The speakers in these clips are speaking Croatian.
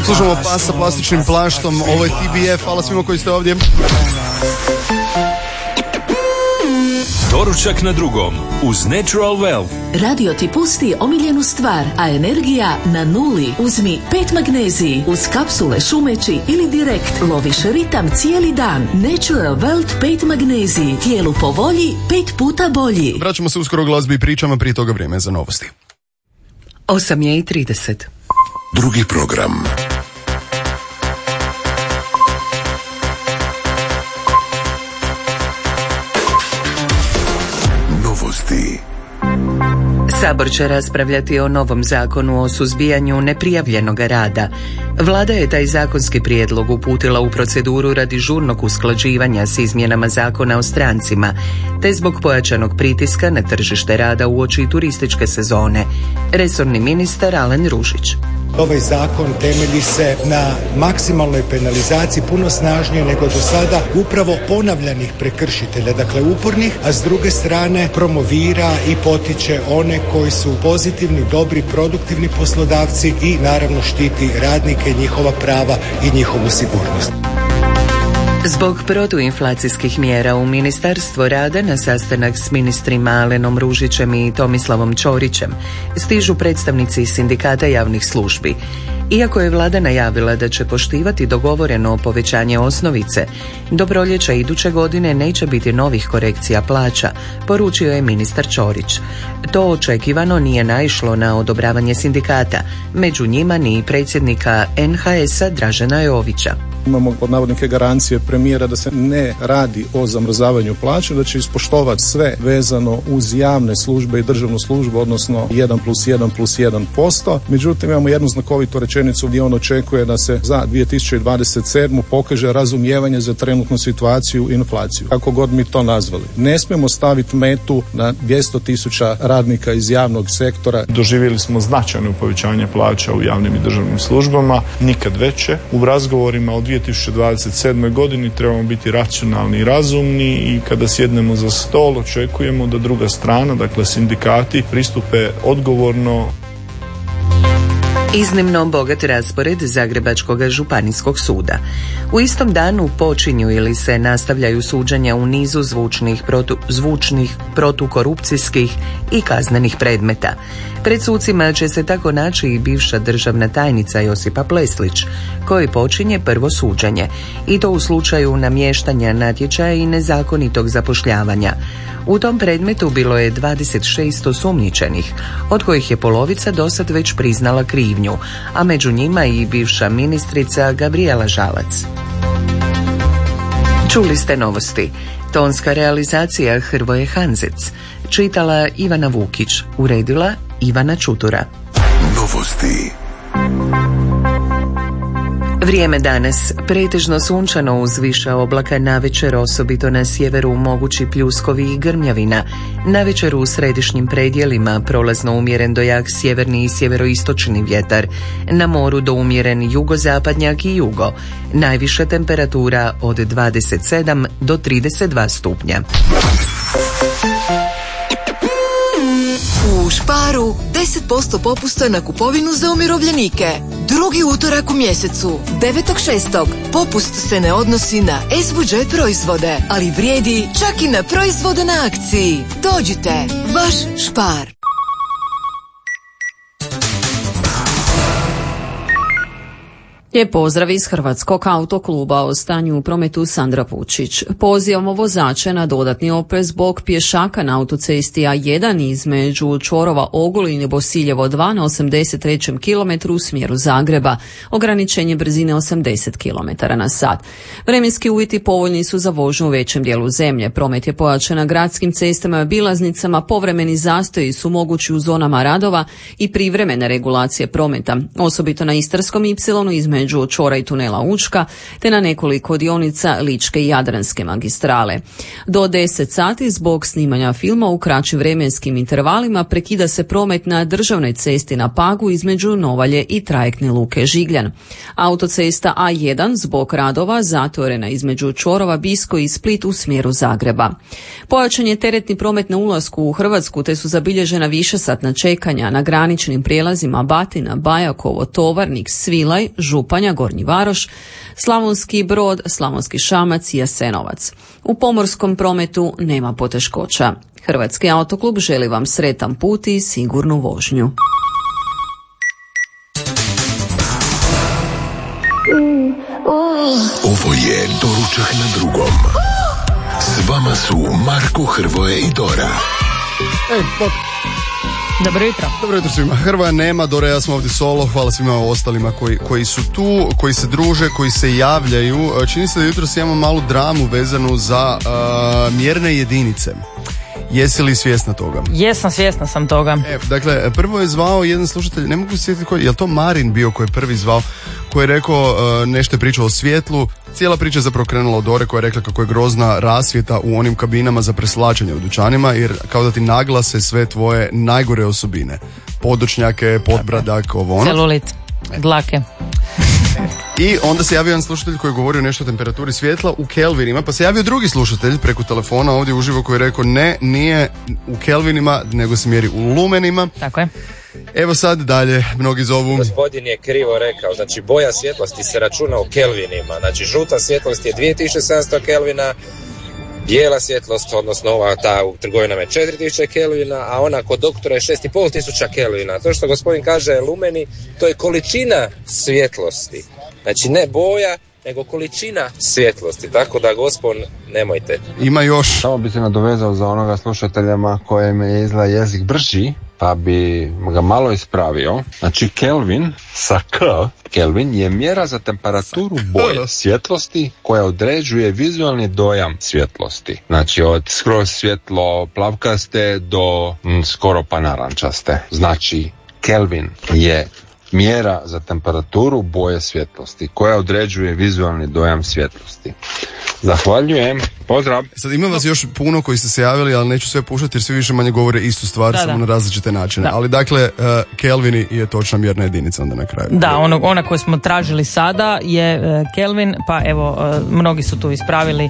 Slušamo Pas sa plastičnim plaštom, ovo je TBF, hvala svima koji ste ovdje. Doručak na drugom uz Natural Wealth. Radio ti pusti omiljenu stvar, a energija na nuli. Uzmi 5 magneziji uz kapsule šumeći ili direkt loviš ritam cijeli dan. Natural Wealth 5 magneziji. Tijelu po volji, 5 puta bolji. Vraćamo se uskoro u glazbi i pričama, prije toga vrijeme za novosti. 8:30. Drugi program. Novosti. Sabor će raspravljati o novom zakonu o suzbijanju neprijavljenog rada. Vlada je taj zakonski prijedlog uputila u proceduru radi žurnog usklađivanja s izmjenama zakona o strancima, te zbog pojačanog pritiska na tržište rada uoči turističke sezone. Resorni ministar Alen Ružić. Ovaj zakon temelji se na maksimalnoj penalizaciji, puno snažnije nego do sada, upravo ponavljanih prekršitelja, dakle upornih, a s druge strane promovira i potiče one koji su pozitivni, dobri, produktivni poslodavci i naravno štiti radnike, njihova prava i njihovu sigurnost. Zbog protuinflacijskih mjera u Ministarstvo rada na sastanak s ministrima Alenom Ružićem i Tomislavom Ćorićem stižu predstavnici sindikata javnih službi. Iako je vlada najavila da će poštivati dogovoreno povećanje osnovice, do proljeća iduće godine neće biti novih korekcija plaća, poručio je ministar Ćorić. To očekivano nije naišlo na odobravanje sindikata, među njima ni predsjednika NHS-a Dražena Jovića. Imamo pod navodnike garancije premijera da se ne radi o zamrzavanju plaća, da će ispoštovati sve vezano uz javne službe i državnu službu, odnosno 1+1+1%. Međutim, imamo jednu znakovitu rečenicu gdje on očekuje da se za 2027. pokaže razumijevanje za trenutnu situaciju i inflaciju. Kako god mi to nazvali. Ne smijemo staviti metu na 200.000 radnika iz javnog sektora. Doživjeli smo značajno povećanje plaća u javnim i državnim službama, nikad veće. U razgovorima o 2027. godini trebamo biti racionalni i razumni i kada sjednemo za stol očekujemo da druga strana, dakle sindikati, pristupe odgovorno. Iznimno bogat raspored Zagrebačkog županijskog suda. U istom danu počinju ili se nastavljaju suđenja u nizu zvučnih protukorupcijskih i kaznenih predmeta. Pred sucima će se tako naći i bivša državna tajnica Josipa Pleslić, koji počinje prvo suđenje, i to u slučaju namještanja natječaja i nezakonitog zapošljavanja. U tom predmetu bilo je 26 osumnjičenih, od kojih je polovica dosad već priznala krivnju, a među njima i bivša ministrica Gabrijela Žalac. Čuli ste novosti. Tonska realizacija Hrvoje Hanzec. Čitala Ivana Vukić, uredila Ivana Čutura. Novosti. Vrijeme danas pretežno sunčano uz više oblaka, navečer osobito na sjeveru mogući pljuskovi i grmljavina. Navečer u središnjim predjelima prolazno umjeren do jak sjeverni i sjeveroistočni vjetar. Na moru do umjeren jugozapadnjak i jugo. Najviša temperatura od 27 do 32 stupnja. U Sparu 10% popusta na kupovinu za umirovljenike. Drugi utorak u mjesecu, 9.6. Popust se ne odnosi na S-budžet proizvode, ali vrijedi čak i na proizvode na akciji. Dođite, vaš Spar. Lijep pozdrav iz Hrvatskog autokluba. O stanju u prometu Sandra Pučić. Pozivamo vozače na dodatni oprez zbog pješaka na autocesti A1 između čvorova Ogulin i Bosiljevo 2 na 83. kilometru u smjeru Zagreba. Ograničenje brzine 80 km na sat. Vremenski uvjeti povoljni su za vožnju u većem dijelu zemlje. Promet je pojačan na gradskim cestama i obilaznicama, povremeni zastoji su mogući u zonama radova i privremene regulacije prometa, osobito na Istarskom ipsilonu između čvora i tunela Učka, te na nekoliko dionica Ličke i Jadranske magistrale. Do 10 sati zbog snimanja filma u kraćim vremenskim intervalima prekida se promet na državnoj cesti na Pagu između Novalje i trajektne luke Žigljan. Autocesta A1 zbog radova zatvorena između čvorova Bisko i Split u smjeru Zagreba. Pojačan je teretni promet na ulasku u Hrvatsku, te su zabilježena višesatna čekanja na graničnim prijelazima Batina, Bajakovo, Tovarnik, Svilaj, Žup Županja, Gornji Varoš, Slavonski Brod, Slavonski Šamac i Jasenovac. U pomorskom prometu nema poteškoća. Hrvatski autoklub želi vam sretan put i sigurnu vožnju. Ovo je Doručak na drugom. S vama su Marko, Hrvoje i Dora. Dobro jutro. Dobro jutro svima. Hrvoja nema, Dora, ja smo ovdje solo. Hvala svima ostalima koji su tu, koji se druže, koji se javljaju. Čini se da jutros imamo malu dramu vezanu za mjerne jedinice. Jesi li svjesna toga? Jesam, svjesna sam toga. Dakle, prvo je zvao jedan slušatelj, ne mogu se sjetiti koji, je li to Marin bio koji je prvi zvao, koji je rekao nešto je pričao o svjetlu. Cijela priča je zapravo krenula od Dore koja je rekla kako je grozna rasvjeta u onim kabinama za preslačenje u dućanima, jer kao da ti naglase sve tvoje najgore osobine. Podočnjake, podbradak, ovo ono. Celulit, dlake. I onda se javio jedan slušatelj koji je govorio nešto o temperaturi svjetla u kelvinima, pa se javio drugi slušatelj preko telefona ovdje uživo koji je rekao ne, nije u kelvinima, nego se mjeri u lumenima. Tako je. Evo sad dalje, mnogi zovu. Gospodin je krivo rekao, znači boja svjetlosti se računa u kelvinima, znači žuta svjetlost je 2700 kelvina, bijela svjetlost, odnosno ova ta u trgovinama je 4000 kelvina, a ona kod doktora je 6500 kelvina. To što gospodin kaže lumeni, to je količina svjetlosti. Znači ne boja, nego količina svjetlosti. Tako da, gospod, nemojte. Ima još. Samo bi se nadovezao za onoga slušateljama kojem je izgleda jezik brži, pa bi ga malo ispravio. Znači Kelvin sa K, Kelvin je mjera za temperaturu boje svjetlosti koja određuje vizualni dojam svjetlosti. Znači od skroz svjetlo plavkaste do skoro pa narančaste. Znači Kelvin je mjera za temperaturu boje svjetlosti koja određuje vizualni dojam svjetlosti. Zahvaljujem, pozdrav. Sad ima vas još puno koji ste se javili, ali neću sve puštati jer svi više manje govore istu stvar, samo na različite načine. Da. Ali dakle, Kelvini je točna mjerna jedinica onda na kraju. Da, ona koju smo tražili sada je Kelvin, pa evo, mnogi su tu ispravili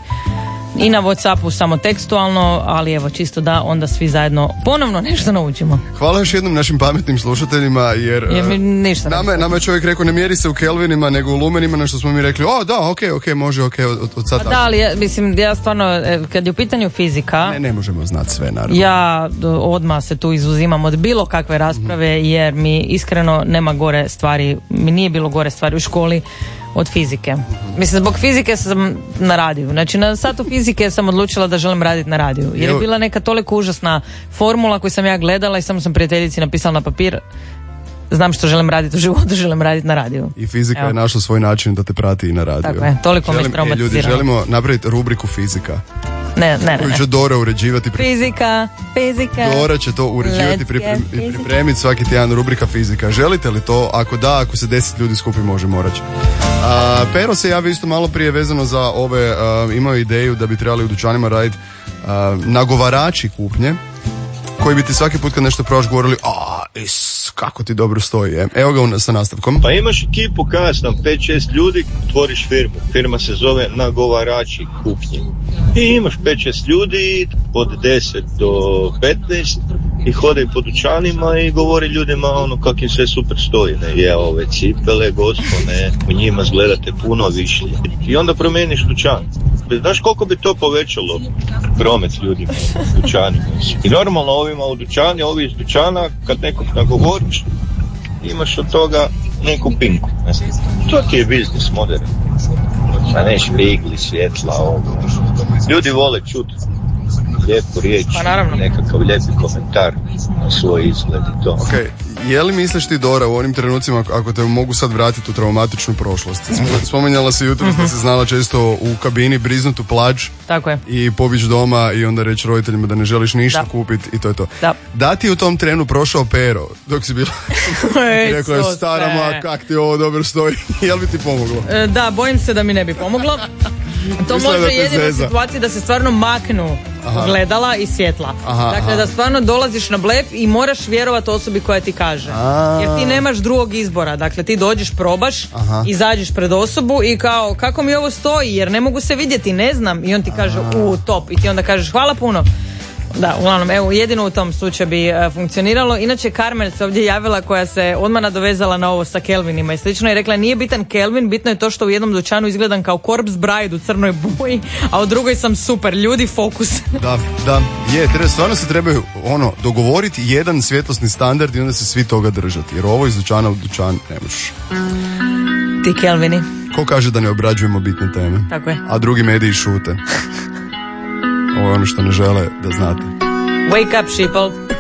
i na WhatsAppu samo tekstualno, ali evo čisto da onda svi zajedno ponovno nešto naučimo. Hvala još jednom našim pametnim slušateljima, jer nama je čovjek rekao ne mjeri se u kelvinima nego u lumenima, na što smo mi rekli ok, može, ok, od sad tako. Da, ali ja stvarno, kad je u pitanju fizika... Ne možemo znati sve, naravno. Ja odmah se tu izuzimam od bilo kakve rasprave, jer mi iskreno nema gore stvari, mi nije bilo gore stvari u školi od fizike. Mislim, zbog fizike sam na radiju. Znači, na satu fizike sam odlučila da želim raditi na radiju. Jer je bila neka toliko užasna formula koju sam ja gledala i samo sam prijateljici napisala na papir. Znam što želim raditi u životu, želim raditi na radiju. I fizika je našla svoj način da te prati i na radiju. Tako je, toliko me traumatizirano. Ljudi, želimo napraviti rubriku fizika. Ne. Koju će Dora uređivati. Fizika. Dora će to uređivati i pripremiti svaki tjedan rubrika fizika. Želite li to? Ako da, ako se 10 ljudi skupi, možemo reći. Pero se javio isto malo prije vezano za ove, imao ideju da bi trebali u dućanima raditi nagovarači kupnje, koji bi ti svaki put kad nešto probaš govorili kako ti dobro stoji. Evo ga sa nastavkom. Pa imaš ekipu, kada sam 5-6 ljudi, otvoriš firmu. Firma se zove Nagovarači kupnje. I imaš 5-6 ljudi od 10 do 15 i hodaju po dućanima i govori ljudima kak im sve super stoji. Ne, ove cipele, gospone, u njima zgledate puno više. I onda promijeniš dućan. Znaš koliko bi to povećalo promet ljudima u dućanima? I normalno ovima u dućani, ovi iz dućana, kad nekog nagovoriš, imaš od toga neku pinku. To ti je biznis modern. Pa ne špigli, svjetla, ovo. Ljudi vole čuti lijepu riječ, nekakav lijepi komentar na svoj izgled i to. Okay. Je li misliš ti, Dora, u onim trenucima, ako te mogu sad vratiti u traumatičnu prošlost? Spominjala se jutros da se znala često u kabini briznuti u plač. Tako je. I pobići doma i onda reći roditeljima da ne želiš ništa kupiti i to je to. Da ti u tom trenu prošao Pero dok si bila rekao je stara moja, kak ti ovo dobro stoji. Jel bi ti pomoglo? Da, bojim se da mi ne bi pomoglo. To može jedino u situaciji da se stvarno maknu gledala i svjetla. Dakle, da stvarno dolaziš na blef i moraš vjerovati osobi koja ti kaže. Jer ti nemaš drugog izbora. Dakle, ti dođeš, probaš, izađeš pred osobu i kao, kako mi ovo stoji, jer ne mogu se vidjeti, ne znam. I on ti kaže, top. I ti onda kažeš, hvala puno. Da, uglavnom, evo, jedino u tom slučaju bi funkcioniralo. Inače, Carmel se ovdje javila koja se odmah nadovezala na ovo sa Kelvinima i slično i rekla nije bitan Kelvin, bitno je to što u jednom dućanu izgledam kao Corpse Bride u crnoj boji, a u drugoj sam super. Ljudi, fokus. Da, stvarno se trebaju dogovoriti jedan svjetlosni standard i onda se svi toga držati, jer ovo iz dućana u dućan ne možeš. Ti Kelvini. Ko kaže da ne obrađujemo bitne teme? Tako je. A drugi mediji šute. Ovo je ono što ne žele da znate. Wake up, sheeple.